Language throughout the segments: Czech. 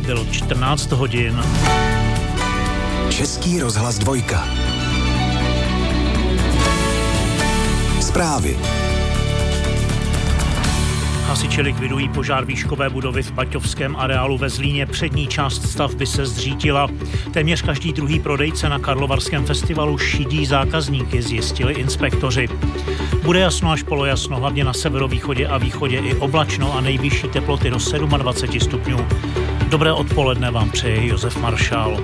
bylo 14 hodin. Český rozhlas 2. Zprávy. Hasiči likvidují požár výškové budovy v baťovském areálu ve Zlíně. Přední část stavby se zřítila. Téměř každý druhý prodejce na Karlovarském festivalu šidí zákazníky, zjistili inspektoři. Bude jasno až polojasno, hlavně na severovýchodě a východě i oblačno a nejvyšší teploty do 27 stupňů. Dobré odpoledne vám přeje Josef Maršál.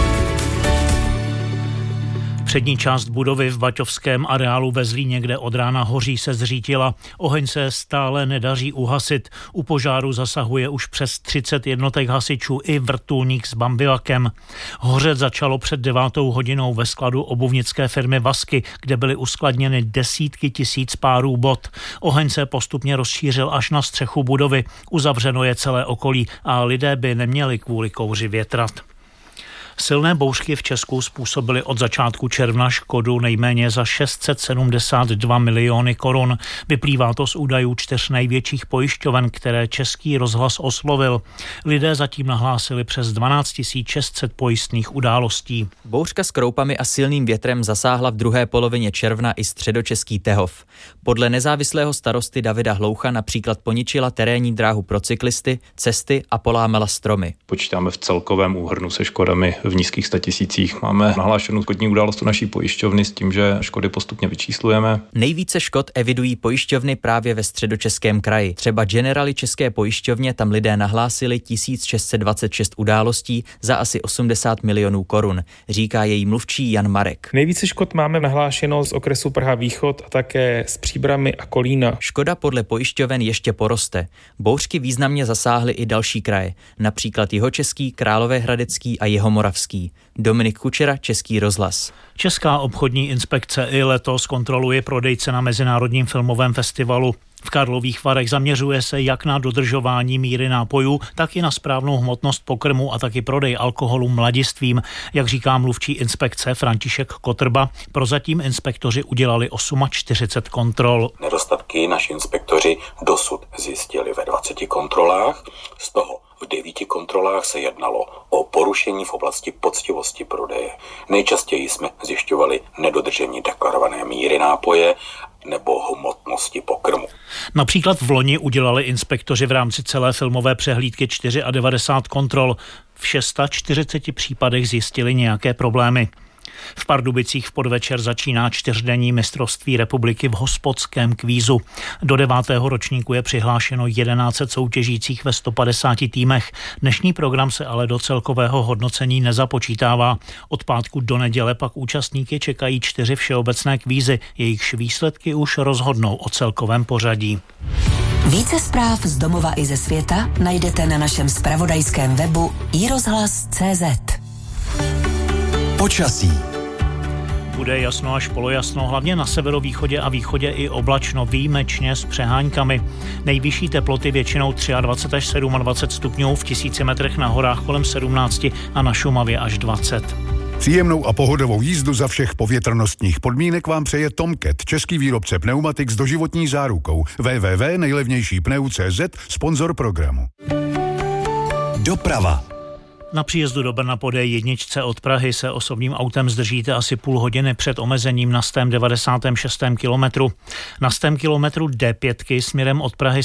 Přední část budovy v baťovském areálu ve Zlíně, kde od rána hoří, se zřítila. Oheň se stále nedaří uhasit. U požáru zasahuje už přes 30 jednotek hasičů i vrtulník s bambivakem. Hořet začalo před 9 hodinou ve skladu obuvnické firmy Vasky, kde byly uskladněny desítky tisíc párů bot. Oheň se postupně rozšířil až na střechu budovy. Uzavřeno je celé okolí a lidé by neměli kvůli kouři větrat. Silné bouřky v Česku způsobily od začátku června škodu nejméně za 672 miliony korun. Vyplývá to z údajů 4 největších pojišťoven, které Český rozhlas oslovil. Lidé zatím nahlásili přes 12 600 pojistných událostí. Bouřka s kroupami a silným větrem zasáhla v druhé polovině června i středočeský Tehov. Podle nezávislého starosty Davida Hloucha například poničila terénní dráhu pro cyklisty, cesty a polámala stromy. Počítáme v celkovém úhrnu se škodami v nízkých 100 000. Máme nahlášenou škodní událost u naší pojišťovny s tím, že škody postupně vyčíslujeme. Nejvíce škod evidují pojišťovny právě ve Středočeském kraji. Třeba Generali České pojišťovně tam lidé nahlásili 1626 událostí za asi 80 milionů korun, říká její mluvčí Jan Marek. Nejvíce škod máme nahlášeno z okresu Praha Východ a také z Příbrami a Kolína. Škoda podle pojišťoven ještě poroste. Bouřky významně zasáhly i další kraje, například Jihočeský, Královéhradecký a Jihomoravský. Dominik Kučera, Český rozhlas. Česká obchodní inspekce i letos kontroluje prodejce na Mezinárodním filmovém festivalu. V Karlových Varech zaměřuje se jak na dodržování míry nápojů, tak i na správnou hmotnost pokrmu a taky prodej alkoholu mladistvím. Jak říká mluvčí inspekce František Kotrba, prozatím inspektoři udělali 48 kontrol. Nedostatky naši inspektoři dosud zjistili ve 20 kontrolách, z toho v 9 kontrolách se jednalo o porušení v oblasti poctivosti prodeje. Nejčastěji jsme zjišťovali nedodržení deklarované míry nápoje nebo hmotnosti pokrmu. Například v loni udělali inspektoři v rámci celé filmové přehlídky 94 kontrol. V 640 případech zjistili nějaké problémy. V Pardubicích v podvečer začíná 4denní mistrovství republiky v hospodském kvízu. Do 9. ročníku je přihlášeno 1100 soutěžících ve 150 týmech. Dnešní program se ale do celkového hodnocení nezapočítává. Od pátku do neděle pak účastníky čekají 4 všeobecné kvízy. Jejichž výsledky už rozhodnou o celkovém pořadí. Více zpráv z domova i ze světa najdete na našem zpravodajském webu iRozhlas.cz. Počasí. Bude jasno až polojasno, hlavně na severovýchodě a východě i oblačno, výjimečně s přeháňkami. Nejvyšší teploty většinou 23 až 27 stupňů, v 1000 metrech na horách kolem 17 a na Šumavě až 20. Příjemnou a pohodovou jízdu za všech povětrnostních podmínek vám přeje Tomcat, český výrobce pneumatik s doživotní zárukou. www.nejlevnějšípneu.cz, sponzor programu. Doprava. Na příjezdu do Brna po D1 od Prahy se osobním autem zdržíte asi půl hodiny před omezením na 96. kilometru. Na 100. kilometru D5 směrem od Prahy